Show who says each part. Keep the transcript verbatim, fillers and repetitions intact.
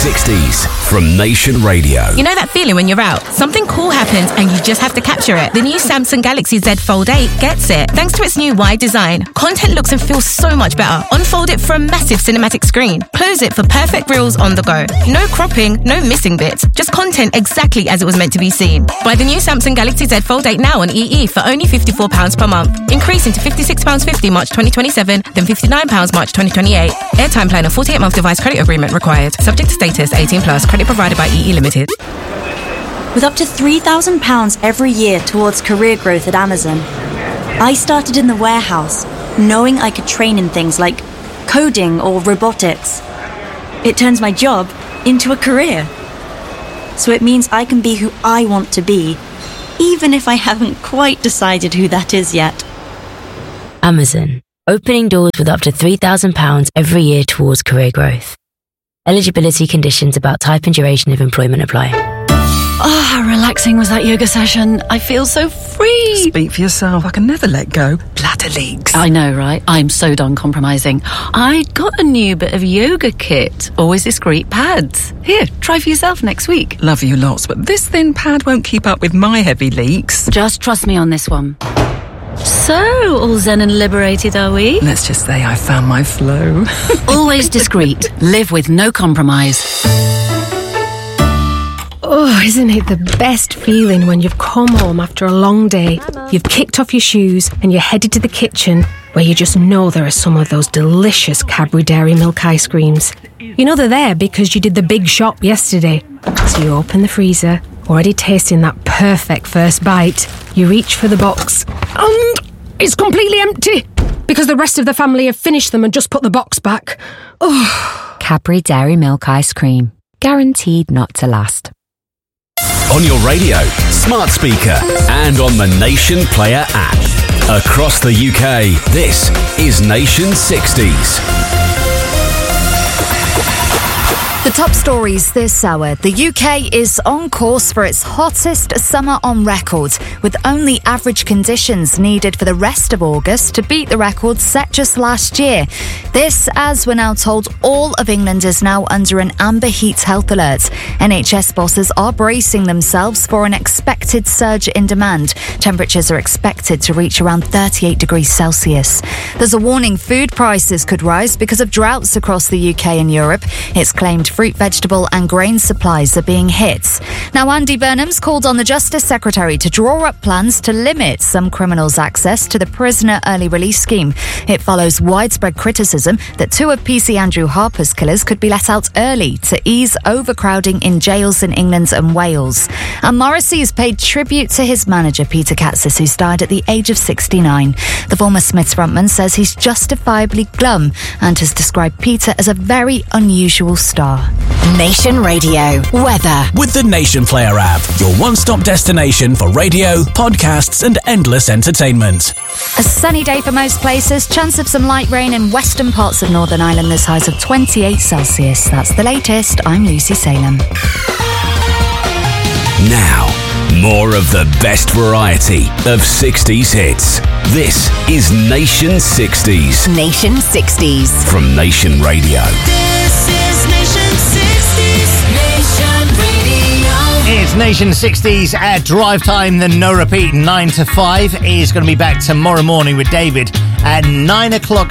Speaker 1: sixties from Nation Radio.
Speaker 2: You know that feeling when you're out? Something cool happens and you just have to capture it. The new Samsung Galaxy Z Fold eight gets it. Thanks to its new wide design, content looks and feels so much better. Unfold it for a massive cinematic screen. Close it for perfect reels on the go. No cropping, no missing bits. Just content exactly as it was meant to be seen. Buy the new Samsung Galaxy Z Fold eight now on E E for only fifty-four pounds per month. Increasing to fifty-six pounds fifty March twenty twenty-seven, then fifty-nine pounds March twenty twenty-eight. Airtime plan and forty-eight month device credit agreement required. Subject to status, eighteen plus. Credit provided by E E Limited.
Speaker 3: With up to three thousand pounds every year towards career growth at Amazon, I started in the warehouse, knowing I could train in things like coding or robotics. It turns my job into a career. So it means I can be who I want to be, even if I haven't quite decided who that is yet.
Speaker 4: Amazon, opening doors with up to three thousand pounds every year towards career growth. Eligibility conditions about type and duration of employment apply.
Speaker 5: Oh, how relaxing was that yoga session. I feel so free.
Speaker 6: Speak for yourself. I can never let go. Bladder leaks.
Speaker 5: I know, right? I'm so done compromising. I got a new bit of yoga kit. Always discreet pads. Here, try for yourself next week.
Speaker 6: Love you lots, but this thin pad won't keep up with my heavy leaks.
Speaker 5: Just trust me on this one. So, all zen and liberated, are we?
Speaker 6: Let's just say I found my flow.
Speaker 5: Always discreet. Live with no compromise.
Speaker 7: Oh, isn't it the best feeling when you've come home after a long day, you've kicked off your shoes and you're headed to the kitchen where you just know there are some of those delicious Cadbury Dairy Milk ice creams. You know they're there because you did the big shop yesterday. So you open the freezer, already tasting that perfect first bite. You reach for the box and it's completely empty because the rest of the family have finished them and just put the box back. Oh.
Speaker 8: Cadbury Dairy Milk ice cream. Guaranteed not to last.
Speaker 1: On your radio, smart speaker, and on the Nation Player app. Across the U K, this is Nation sixties.
Speaker 9: The top stories this hour. The U K is on course for its hottest summer on record, with only average conditions needed for the rest of August to beat the record set just last year. This, as we're now told, all of England is now under an amber heat health alert. N H S bosses are bracing themselves for an expected surge in demand. Temperatures are expected to reach around thirty-eight degrees Celsius. There's a warning food prices could rise because of droughts across the U K and Europe. It's claimed fruit, vegetable and grain supplies are being hit. Now, Andy Burnham's called on the Justice Secretary to draw up plans to limit some criminals' access to the prisoner early release scheme. It follows widespread criticism that two of P C Andrew Harper's killers could be let out early to ease overcrowding in jails in England and Wales. And Morrissey has paid tribute to his manager, Peter Katzis, who's died at the age of sixty-nine. The former Smiths frontman says he's justifiably glum and has described Peter as a very unusual star.
Speaker 10: Nation Radio weather
Speaker 11: with the Nation Player app, your one-stop destination for radio, podcasts and endless entertainment.
Speaker 9: A sunny day for most places. Chance of some light rain in western parts of Northern Ireland. This highs of twenty-eight Celsius. That's the latest. I'm Lucy Salem.
Speaker 1: Now, more of the best variety of sixties hits. This is Nation sixties.
Speaker 10: Nation sixties
Speaker 1: from Nation Radio.
Speaker 12: This is Nation sixties. Nation Radio.
Speaker 13: It's Nation sixties at drive time, then no repeat. nine to five is going to be back tomorrow morning with David at nine o'clock